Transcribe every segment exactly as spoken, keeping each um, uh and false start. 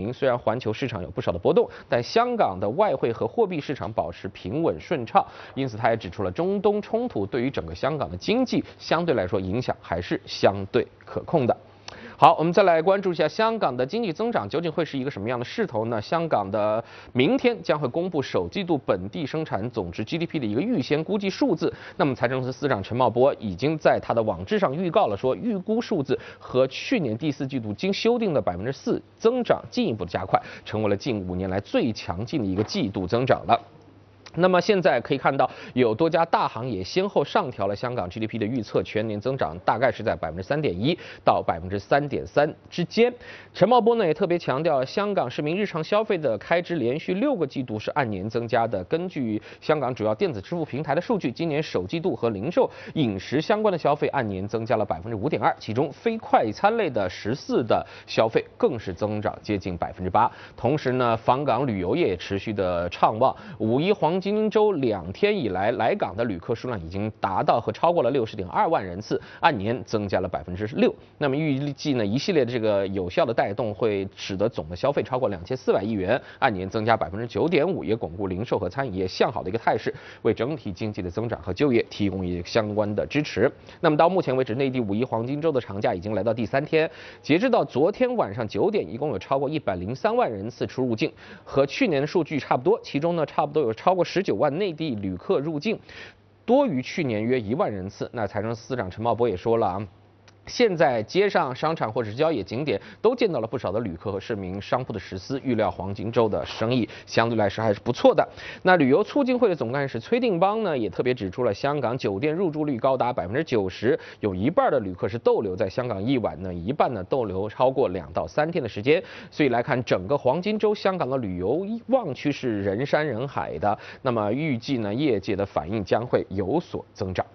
明，虽然环球市场有不少的波动，但香港的外汇和货币市场保持平稳顺畅。因此，他也指出了中东冲突对于整个香港的经济相对来说影响还是相对可控的。好，我们再来关注一下香港的经济增长究竟会是一个什么样的势头呢？香港的明天将会公布首季度本地生产总值 G D P 的一个预先估计数字。那么财政司司长陈茂波已经在他的网志上预告了说，预估数字和去年第四季度经修订的百分之四增长进一步的加快，成为了近五年来最强劲的一个季度增长了。那么现在可以看到，有多家大行也先后上调了香港 G D P 的预测，全年增长大概是在百分之三点一到百分之三点三之间。陈茂波呢也特别强调，香港市民日常消费的开支连续六个季度是按年增加的。根据香港主要电子支付平台的数据，今年首季度和零售、饮食相关的消费按年增加了百分之五点二，其中非快餐类的十四的消费更是增长接近百分之八。同时呢，访港旅游业持续的畅旺，五一黄金周两天以来来港的旅客数量已经达到和超过了六十点二万人次，按年增加了百分之六。那么预计呢，一系列的这个有效的带动会使得总的消费超过两千四百亿元，按年增加百分之九点五，也巩固零售和餐饮业向好的一个态势，为整体经济的增长和就业提供一个相关的支持。那么到目前为止，内地五一黄金周的长假已经来到第三天，截至到昨天晚上九点，一共有超过一百零三万人次出入境，和去年的数据差不多。其中呢，差不多有超过十九万内地旅客入境，多于去年约一万人次。那财政司司长陈茂波也说了啊。现在街上、商场或者是郊野景点都见到了不少的旅客和市民商铺的实施，预料黄金周的生意相对来说还是不错的。那旅游促进会的总干事崔定邦呢，也特别指出了香港酒店入住率高达百分之九十，有一半的旅客是逗留在香港一晚呢，一半呢逗留超过两到三天的时间。所以来看整个黄金周，香港的旅游旺区是人山人海的。那么预计呢，业界的反应将会有所增长。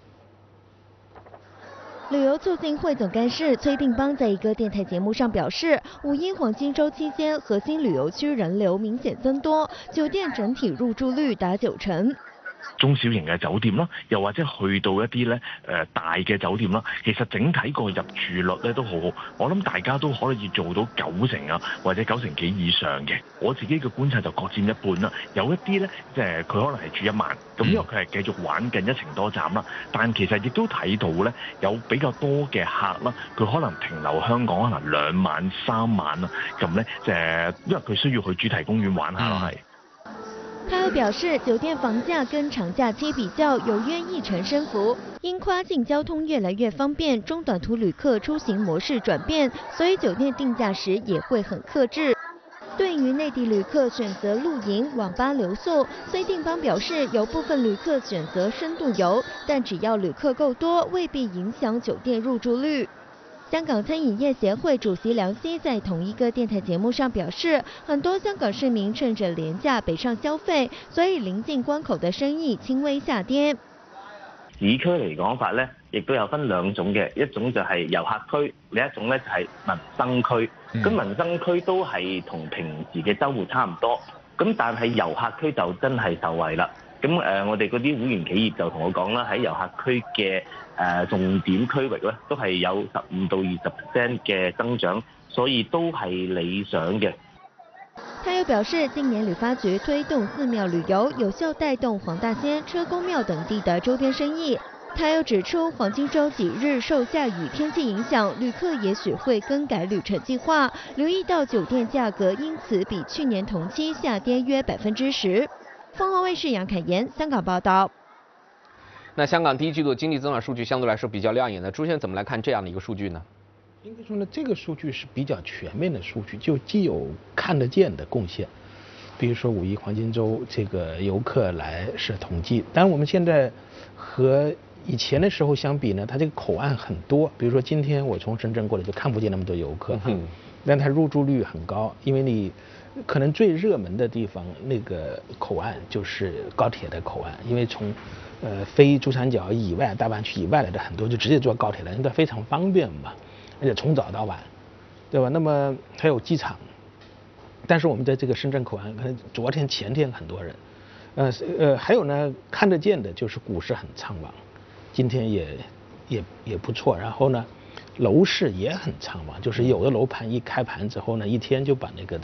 旅游促进会总干事崔定邦在一个电台节目上表示，五一黄金周期間核心旅遊區人流明顯增多，酒店整體入住率達九成。 中小型嘅酒店啦，又或者去到一啲咧誒大嘅酒店啦，其實整體個入住率咧都好好，我諗大家都可以做到九成啊，或者九成幾以上嘅。我自己嘅觀察就各佔一半啦，有一啲咧即係佢可能係住一晚，咁因為佢係繼續玩緊一程多站啦，但其實亦都睇到咧有比較多嘅客啦，佢可能停留香港可能兩晚三晚啦，咁咧即係因為佢需要去主題公園玩下咯係。 他又表示，酒店房價跟長假期比較有約一成升幅，因跨境交通越來越方便，中短途旅客出行模式轉變，所以酒店定價時也會很克制。對於內地旅客選擇露營、網吧留宿，崔定邦表示，有部分旅客選擇深度遊，但只要旅客夠多，未必影響酒店入住率。香港餐饮业协会主席梁希在同一个电台节目上表示，很多香港市民趁着廉價北上消費，所以臨近關口的生意輕微下跌。 市區嚟講法咧，亦都有分兩種嘅，一種就係遊客區，另一種咧就係民生區。咁、嗯、民生區都係同平時嘅週末差唔多，咁但係遊客區就真係受惠啦。咁誒、呃，我哋嗰啲會員企業就同我講啦，喺遊客區嘅誒、呃、重點區域咧，都係有十五到二十 percent 嘅增長，所以都係理想嘅。 他又表示，今年旅發局推動寺廟旅遊，有效帶動黃大仙、車公廟等地的周邊生意。他又指出，黃金週幾日受下雨天氣影響，旅客也許會更改旅程計劃，留意到酒店價格因此比去年同期下跌約百分之十。鳳凰衛視楊凱妍香港報道。 那香港第一季度经济增长数据相对来说比较亮眼的，朱先生怎么来看这样的一个数据呢？ 应该说呢，这个数据是比较全面的数据，就既有看得见的贡献，比如说五一黄金周这个游客来是统计，当然我们现在和以前的时候相比呢，它这个口岸很多，比如说今天我从深圳过来就看不见那么多游客，嗯，但它入住率很高，因为你可能最热门的地方那个口岸就是高铁的口岸，因为从呃非珠三角以外大湾区以外来的很多就直接坐高铁来，那非常方便嘛，而且从早到晚，对吧？那么还有机场，但是我们在这个深圳口岸，可能昨天前天很多人，呃呃还有呢看得见的就是股市很畅旺，今天也也也不错，然后呢楼市也很畅旺，就是有的楼盘一开盘之后呢，一天就把那个